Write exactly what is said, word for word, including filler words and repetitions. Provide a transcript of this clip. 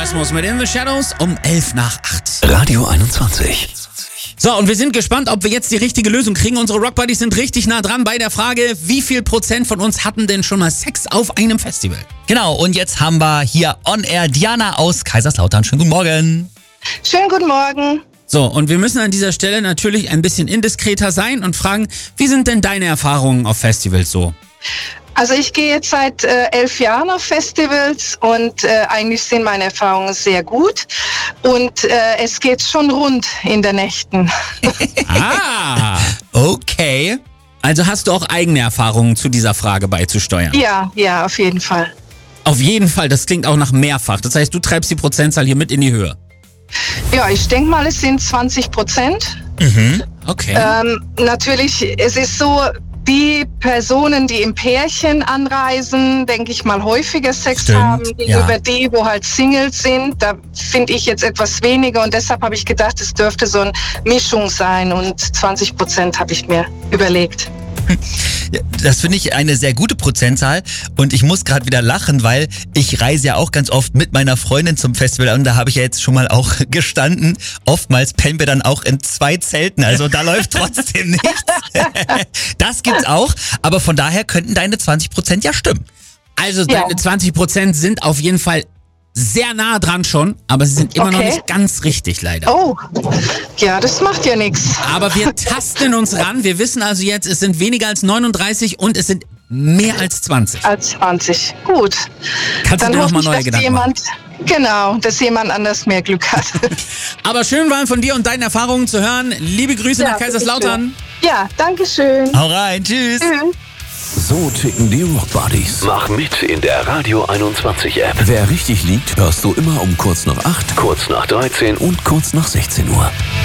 Erasmus mit In the Shadows um elf nach acht. Radio einundzwanzig. So, und wir sind gespannt, ob wir jetzt die richtige Lösung kriegen. Unsere Rockbuddies sind richtig nah dran bei der Frage, wie viel Prozent von uns hatten denn schon mal Sex auf einem Festival? Genau, und jetzt haben wir hier on air Diana aus Kaiserslautern. Schönen guten Morgen. Schönen guten Morgen. So, und wir müssen an dieser Stelle natürlich ein bisschen indiskreter sein und fragen, wie sind denn deine Erfahrungen auf Festivals so? Also ich gehe jetzt seit äh, elf Jahren auf Festivals und äh, eigentlich sind meine Erfahrungen sehr gut und äh, es geht schon rund in den Nächten. Ah, Okay. also hast du auch eigene Erfahrungen zu dieser Frage beizusteuern? Ja, ja, auf jeden Fall. Auf jeden Fall, das klingt auch nach mehrfach. Das heißt, du treibst die Prozentzahl hier mit in die Höhe. Ja, ich denke mal, es sind zwanzig Prozent. Okay. Ähm, natürlich, es ist so, die Personen, die im Pärchen anreisen, denke ich mal, häufiger Sex Stimmt, haben, gegenüber ja. die, wo halt Singles sind. Da finde ich jetzt etwas weniger und deshalb habe ich gedacht, es dürfte so eine Mischung sein und zwanzig Prozent habe ich mir überlegt. Ja, das finde ich eine sehr gute Prozentzahl und ich muss gerade wieder lachen, weil ich reise ja auch ganz oft mit meiner Freundin zum Festival und da habe ich ja jetzt schon mal auch gestanden. Oftmals pennen wir dann auch in zwei Zelten, also da läuft trotzdem nichts. Das gibt's auch, aber von daher könnten deine zwanzig Prozent ja stimmen. Also Ja. deine zwanzig Prozent sind auf jeden Fall sehr nah dran schon, aber sie sind immer noch Okay. nicht ganz richtig, leider. Oh, ja, das macht ja nichts. Aber wir tasten uns ran. Wir wissen also jetzt, es sind weniger als neununddreißig und es sind mehr als zwanzig. Als zwanzig. Gut. Kannst du Dann dir noch hoffe mal ich, neue dass Gedanken machen. jemand, genau, dass jemand anders mehr Glück hat. Aber schön waren von dir und deinen Erfahrungen zu hören. Liebe Grüße Ja, nach Kaiserslautern. Ja, danke schön. Hau rein, tschüss. Tschüss. So ticken die Rockbuddies. Mach mit in der Radio einundzwanzig App. Wer richtig liegt, hörst du immer um kurz nach acht, Kurz nach dreizehn und kurz nach sechzehn Uhr.